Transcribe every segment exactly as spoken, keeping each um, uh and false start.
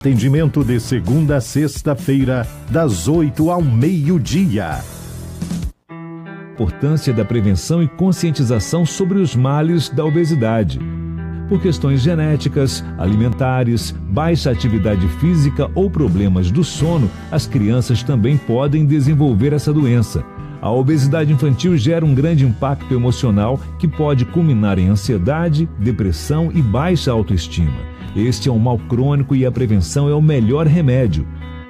Atendimento de segunda a sexta-feira, das oito ao meio-dia. Importância da prevenção e conscientização sobre os males da obesidade. Por questões genéticas, alimentares, baixa atividade física ou problemas do sono, as crianças também podem desenvolver essa doença. A obesidade infantil gera um grande impacto emocional que pode culminar em ansiedade, depressão e baixa autoestima. Este é um mal crônico e a prevenção é o melhor remédio.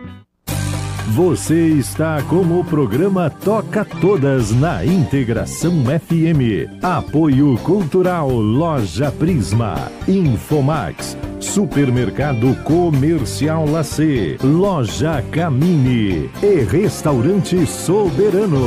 Você está com o programa Toca Todas na Integração F M. Apoio Cultural Loja Prisma, Infomax, Supermercado Comercial Lacê, Loja Camini e Restaurante Soberano.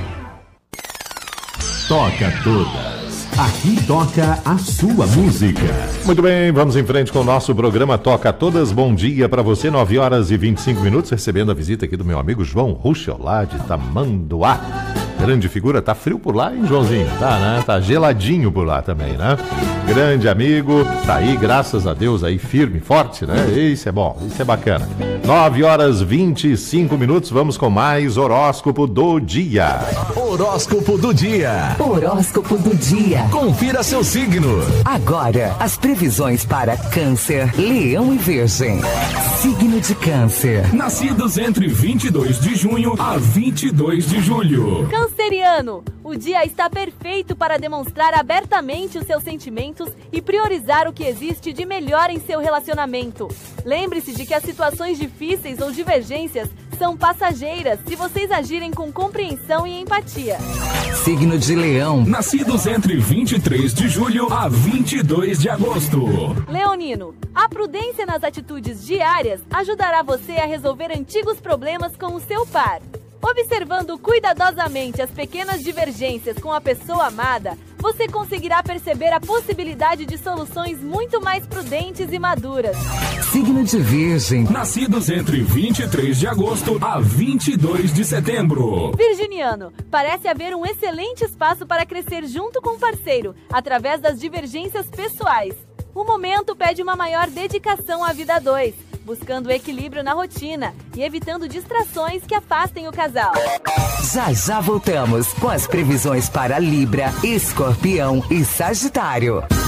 Toca Todas. Aqui toca a sua música. Muito bem, vamos em frente com o nosso programa Toca Todas. Bom dia para você, nove horas e vinte e cinco minutos, recebendo a visita aqui do meu amigo João Ruschel, lá de Tamanduá. Grande figura, tá frio por lá, hein, Joãozinho? Tá, né? Tá geladinho por lá também, né? Grande amigo, tá aí, graças a Deus, aí firme, forte, né? Isso é bom, isso é bacana. nove horas e vinte e cinco minutos, vamos com mais horóscopo do dia. Horóscopo do dia. Horóscopo do dia. Confira seu signo. Agora, as previsões para Câncer, Leão e Virgem. Signo de Câncer. Nascidos entre vinte e dois de junho a vinte e dois de julho. Canceriano, o dia está perfeito para demonstrar abertamente os seus sentimentos e priorizar o que existe de melhor em seu relacionamento. Lembre-se de que as situações difíceis ou divergências são passageiras se vocês agirem com compreensão e empatia. Signo de Leão. Nascidos entre vinte e três de julho a vinte e dois de agosto. Leonino, a prudência nas atitudes diárias ajudará você a resolver antigos problemas com o seu par. Observando cuidadosamente as pequenas divergências com a pessoa amada, você conseguirá perceber a possibilidade de soluções muito mais prudentes e maduras. Signo de Virgem. Nascidos entre vinte e três de agosto a vinte e dois de setembro. Virginiano, parece haver um excelente espaço para crescer junto com o parceiro, através das divergências pessoais. O momento pede uma maior dedicação à vida a dois, buscando equilíbrio na rotina e evitando distrações que afastem o casal. Já já voltamos com as previsões para Libra, Escorpião e Sagitário.